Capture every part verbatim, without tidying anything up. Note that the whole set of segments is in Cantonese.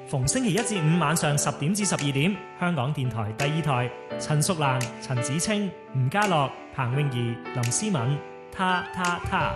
逢星期一至五晚上十點至十二點，香港電台第二台，陳淑蘭、陳子清、吳家樂、彭詠儀、林思敏，他他他。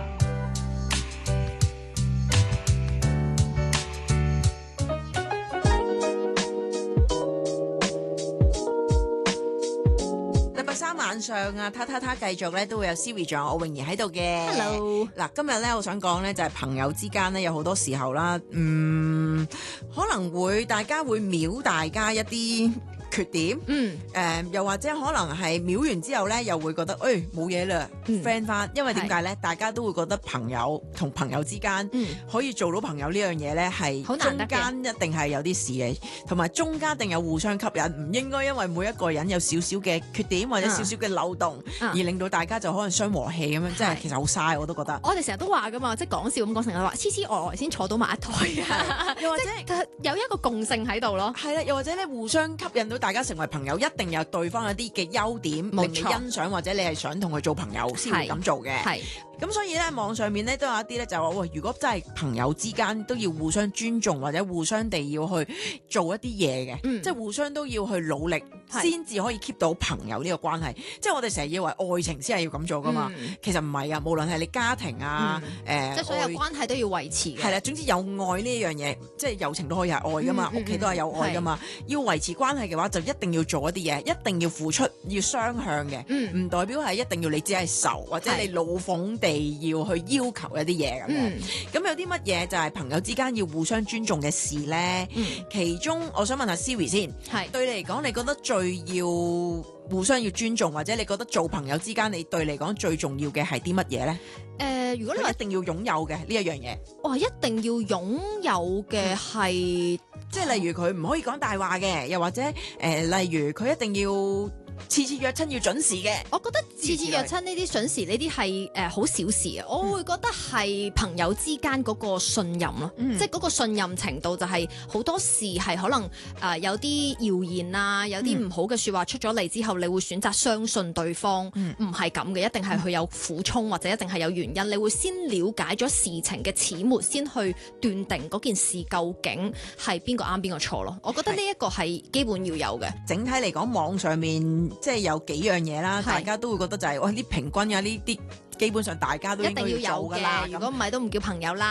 晚上啊，他他他繼續咧都會有 Siri 仲有我泳兒喺度嘅。 Hello， 嗱，今日咧我想講咧就係朋友之間咧有好多時候啦，嗯，可能會大家會秒大家一啲缺點，嗯，誒、呃，又或者可能係秒完之後咧又會覺得誒冇嘢啦 friend 翻，因為點解咧？大家都會覺得朋友同朋友之間、嗯、可以做到朋友呢樣嘢咧係中間一定係有啲事嘅，同埋中間一定有互相吸引，唔應該因為每一個人有少少嘅缺點或者少少嘅漏洞、嗯、而令到大家就可能傷和氣咁樣，即係其實好嘥，我都覺得。 我哋成日都話噶嘛，即係講笑咁講，成日話黐黐呆呆先坐到埋一台，又或者佢有一個共性喺度咯。係啦， 又或者咧互相吸引到大家成為朋友，一定有對方一啲嘅優點令你欣賞，或者你係想同佢做朋友先會咁做嘅。係咁，所以咧網上面咧都有一啲咧就話喂，如果真係朋友之間都要互相尊重，或者互相地要去做一啲嘢嘅，嗯、即係互相都要去努力，先至可以 keep 到朋友呢個關係。即係我哋成日以為愛情先係要咁做噶嘛，嗯、其實唔係噶，無論係你家庭啊，誒、嗯呃， 即係所有關係都要維持嘅。 係啦，總之有愛呢樣嘢，即係友情都可以係愛噶嘛，屋企、嗯、都係有愛噶嘛。要維持關係嘅話，就一定要做一啲嘢，一定要付出，要雙向嘅，唔、嗯、代表係一定要你只係仇，或者你老諷地要去要求一啲嘢咁樣。咁、嗯、有啲乜嘢就係朋友之間要互相尊重嘅事咧？嗯、其中我想問下 Siri 先，係對你嚟講，你覺得最要互相要尊重，或者你覺得做朋友之間，你對你嚟講最重要嘅係啲乜嘢咧？ 誒、呃，如果你話一定要擁有嘅呢一樣嘢， 哇，一定要擁有嘅係、嗯， 即係例如佢唔可以講大話嘅，又或者誒、呃，例如佢一定要次次約親要準時嘅。 我覺得次次約親呢啲準時呢啲係誒好小事啊，我會覺得係朋友之間嗰個信任咯，嗯、即係嗰個信任程度就係好多時係可能誒、呃、有啲謠言啊，有啲唔好嘅說話出咗嚟之後，你會選擇相信對方，唔係咁嘅，一定係佢有苦衷或者一定係有原因，你會先了解咗事情嘅始末，先去斷定嗰件事究竟係邊個啱邊個錯咯。我覺得呢一個係基本要有嘅。 整體嚟講，網上面即係有幾樣嘢啦，大家都會覺得就係、是、哇啲平均啊呢啲基本上大家都應該要做㗎啦。 如果唔係都唔叫朋友啦。